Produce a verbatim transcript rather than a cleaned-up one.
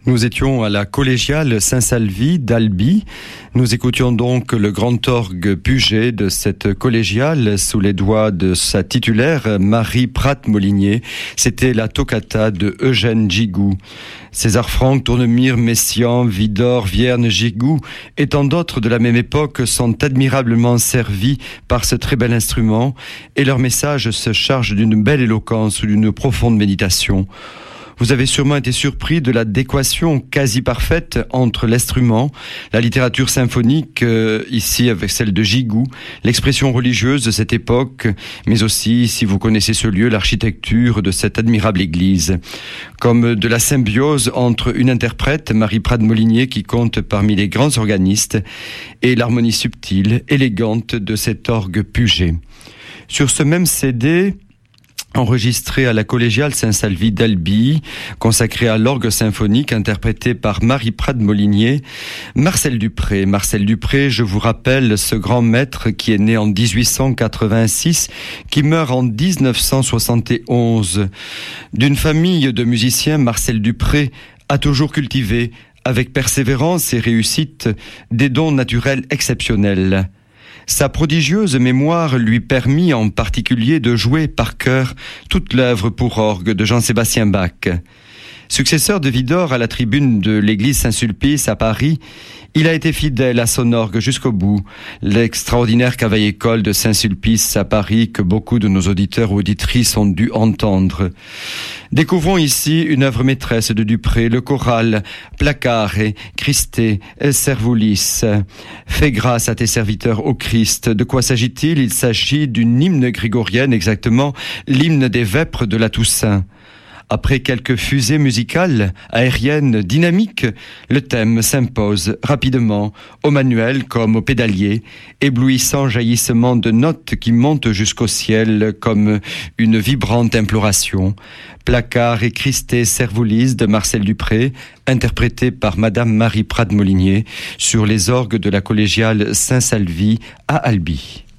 Nous étions à la collégiale Saint-Salvi d'Albi. Nous écoutions donc le grand orgue Puget de cette collégiale sous les doigts de sa titulaire, Marie Prat-Molinier. C'était la toccata de Eugène Gigou. César Franck, Tournemire, Messiaen, Widor, Vierne, Gigou et tant d'autres de la même époque sont admirablement servis par ce très bel instrument et leur message se charge d'une belle éloquence ou d'une profonde méditation. Vous avez sûrement été surpris de l'adéquation quasi parfaite entre l'instrument, la littérature symphonique, euh, ici avec celle de Gigou, l'expression religieuse de cette époque, mais aussi, si vous connaissez ce lieu, l'architecture de cette admirable église. Comme de la symbiose entre une interprète, Marie Prat-Molinier, qui compte parmi les grands organistes, et l'harmonie subtile, élégante de cet orgue Puget. Sur ce même C D, enregistré à la collégiale Saint-Salvi d'Albi, consacré à l'orgue symphonique interprété par Marie Prat-Molinier, Marcel Dupré. Marcel Dupré, je vous rappelle, ce grand maître qui est né en dix-huit cent quatre-vingt-six, qui meurt en dix-neuf cent soixante et onze. D'une famille de musiciens, Marcel Dupré a toujours cultivé, avec persévérance et réussite, des dons naturels exceptionnels. Sa prodigieuse mémoire lui permit en particulier de jouer par cœur toute l'œuvre pour orgue de Jean-Sébastien Bach. Successeur de Widor à la tribune de l'église Saint-Sulpice à Paris, il a été fidèle à son orgue jusqu'au bout. L'extraordinaire cavaille-école de Saint-Sulpice à Paris que beaucoup de nos auditeurs ou auditrices ont dû entendre. Découvrons ici une œuvre maîtresse de Dupré, le choral Placare, Christe, Servulis. Fais grâce à tes serviteurs, ô Christ. De quoi s'agit-il? Il s'agit d'une hymne grégorienne, exactement l'hymne des vêpres de la Toussaint. Après quelques fusées musicales, aériennes, dynamiques, le thème s'impose rapidement, au manuel comme au pédalier, éblouissant jaillissement de notes qui montent jusqu'au ciel comme une vibrante imploration. Placare et Christe Servulis de Marcel Dupré, interprété par Madame Marie Prat-Molinier sur les orgues de la collégiale Saint-Salvi à Albi.